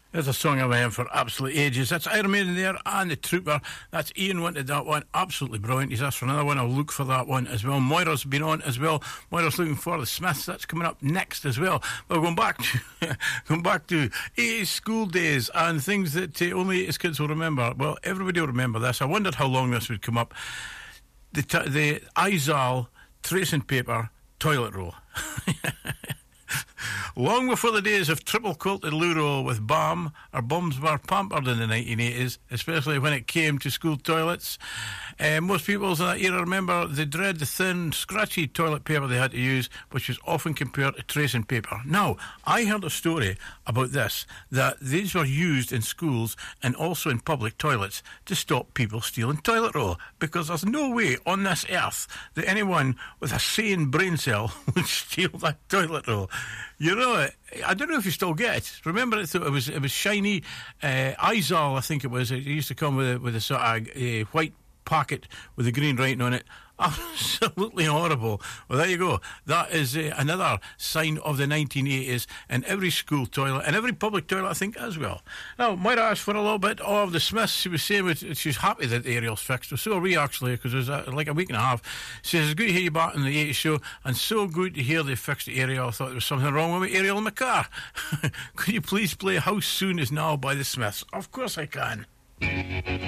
There's a song I've heard for absolute ages. That's Iron Maiden there and the Trooper. That's Ian wanted that one. Absolutely brilliant. He's asked for another one. I'll look for that one as well. Moira's been on as well. Moira's looking for the Smiths. That's coming up next as well. But going back to 80s school days and things that only 80s kids will remember. Well, everybody will remember this. I wondered how long this would come up. The Izal tracing paper toilet roll. Long before the days of triple quilted loo roll with balm, our bums were pampered in the 1980s, especially when it came to school toilets. Most people in that era remember they dread the thin, scratchy toilet paper they had to use, which was often compared to tracing paper. Now, I heard a story about this, that these were used in schools and also in public toilets to stop people stealing toilet roll, because there's no way on this earth that anyone with a sane brain cell would steal that toilet roll. You know it. I don't know if you still get it. Remember it was shiny Izal, I think it was. It used to come with a sort of white packet with a green writing on it. Absolutely horrible. Well, there you go. That is another sign of the 1980s in every school toilet and every public toilet, I think, as well. Now, Moira asked for a little bit of the Smiths. She was saying she's happy that the aerial's fixed. So are we, actually, because it was like a week and a half. She says, it's good to hear you back on the 80s show, and so good to hear they fixed the aerial. I thought there was something wrong with my aerial in my car. Could you please play How Soon Is Now by the Smiths? Of course I can.